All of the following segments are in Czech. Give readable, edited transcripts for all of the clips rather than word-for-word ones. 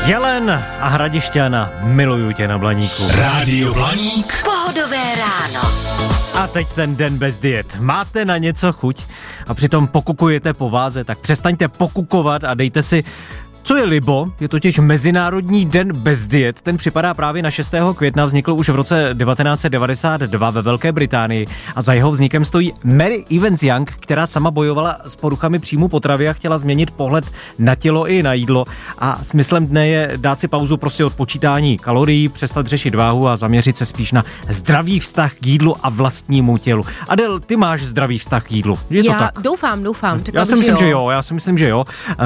Jelen a Hradišťana, miluju tě na Blaníku. Rádio Blaník. Pohodové ráno. A teď ten den bez diet. Máte na něco chuť a přitom pokukujete po váze, tak přestaňte pokukovat a dejte si, co je libo, je totiž Mezinárodní den bez diet. Ten připadá právě na 6. května, vznikl už v roce 1992 ve Velké Británii a za jeho vznikem stojí Mary Evans Young, která sama bojovala s poruchami příjmu potravy a chtěla změnit pohled na tělo i na jídlo. A smyslem dne je dát si pauzu prostě od počítání kalorií, přestat řešit váhu a zaměřit se spíš na zdravý vztah k jídlu a vlastnímu tělu. Adel, ty máš zdravý vztah k jídlu. Je to tak? Doufám. Já si myslím, že jo.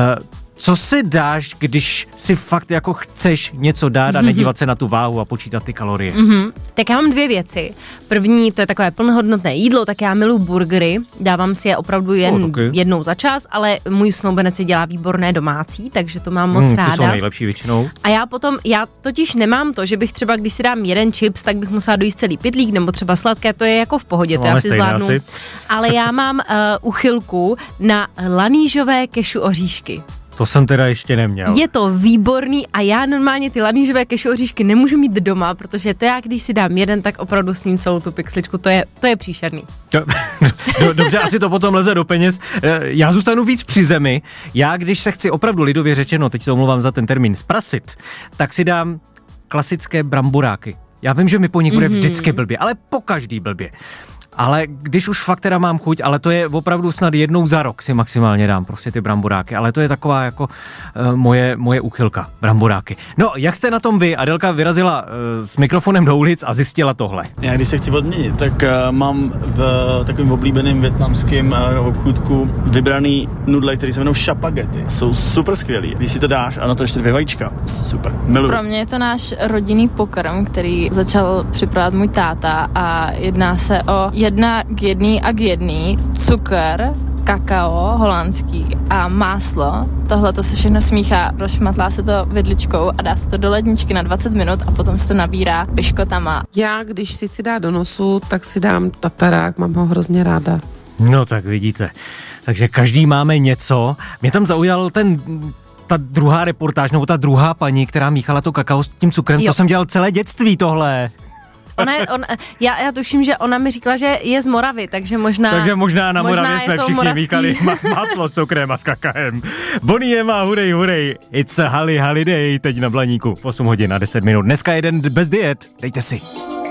Co si dáš, když si fakt jako chceš něco dát a nedívat se na tu váhu a počítat ty kalorie? Tak já mám dvě věci. První, to je takové plnohodnotné jídlo, tak já miluji burgery, dávám si je opravdu jen jednou za čas, ale můj snoubenec si dělá výborné domácí, takže to mám moc ráda. Ty jsou nejlepší většinou. A já totiž nemám to, že bych třeba, když si dám jeden chips, tak bych musela dojíst celý pytlík, nebo třeba sladké, to je jako v pohodě, to já si zvládnu. Ale já mám uchylku na lanížové kešu oříšky. To jsem teda ještě neměl. Je to výborný a já normálně ty lanížové kešu oříšky nemůžu mít doma, protože to já, když si dám jeden, tak opravdu sním celou tu pixličku, to je příšerný. Dobře, asi to potom leze do peněz. Já zůstanu víc při zemi. Já, když se chci opravdu lidově řečeno, teď se omlouvám za ten termín, zprasit, tak si dám klasické bramboráky. Já vím, že mi po nich bude vždycky blbě, ale po každý blbě. Ale když už fakt teda mám chuť, ale to je opravdu snad jednou za rok si maximálně dám prostě ty bramboráky, ale to je taková jako moje úchylka, bramboráky. No, jak jste na tom vy? Adelka vyrazila s mikrofonem do ulic a zjistila tohle. Já když se chci odměnit, tak mám v takovým oblíbeným vietnamským obchůdku vybraný nudle, který se jmenou šapagety. Jsou super skvělý. Když si to dáš a na to ještě 2 vajíčka, super, miluji. Pro mě je to náš rodinný pokrm, který začal připravovat můj táta a jedná se o 1:1 cukr, kakao holandský a máslo. Tohle to se všechno smíchá, rozšmatlá se to vidličkou a dá se to do ledničky na 20 minut a potom se to nabírá piškotama. Já, když si chci dát do nosu, tak si dám tatarák, mám ho hrozně ráda. No tak vidíte, takže každý máme něco. Mě tam zaujal ta druhá reportáž, nebo ta druhá paní, která míchala to kakao s tím cukrem, to jsem dělal celé dětství tohle. Já tuším, že ona mi říkala, že je z Moravy, takže možná na Moravě jsme všichni míchali máslo s cukrem a s kakaem. Boniem, hurej, it's a holiday, teď na Blaníku, 8 hodin a 10 minut. Dneska jeden bez diet, dejte si.